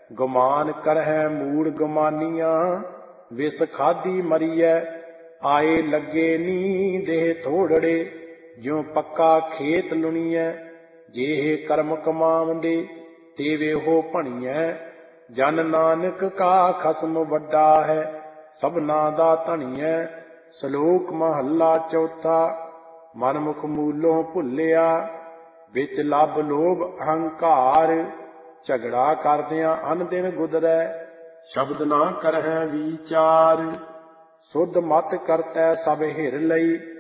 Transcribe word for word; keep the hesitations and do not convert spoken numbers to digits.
ਗੁਮਾਨ ਕਰਹਿ ਮੂੜ ਗੁਮਾਨੀਆਂ, ਵਿਸ ਖਾਧੀ ਮਰੀਐ ਆਏ ਲੱਗੇ ਨੀ ਦੇਹ ਥੋੜੜੇ। ਜਿਉ ਪੱਕਾ ਖੇਤ ਲੁਣੀਐ ਜਿਹੇ ਕਰਮ ਕਮਾਵੰਦੇ, ਤੇਵੇ ਹੋ ਭਣੀਐ। ਜਨ ਨਾਨਕ ਕਾ ਖਸਮ ਵੱਡਾ ਹੈ, ਸਭਨਾ ਦਾ ਧਣੀਐ। ਸ਼ਲੋਕ ਮਹੱਲਾ ਚੌਥਾ। ਮਨਮੁਖ ਮੂਲੋਂ ਭੁੱਲਿਆ, ਵਿੱਚ ਲੱਭ ਲੋਭ ਅਹੰਕਾਰ। ਝਗੜਾ ਕਰਦਿਆਂ ਅਨ ਦਿਨ ਗੁਦਰੈ, ਸ਼ਬਦ ਨਾ ਕਰਹਿ ਵੀਚਾਰ। ਸੁਧ ਮਤ ਕਰਤੈ ਸਭ ਹਿਰ ਲਈ,